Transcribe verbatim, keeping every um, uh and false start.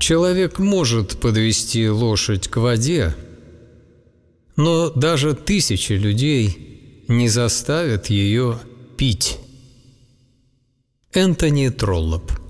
Человек может подвести лошадь к воде, но даже тысячи людей не заставят ее пить. Энтони Троллоп.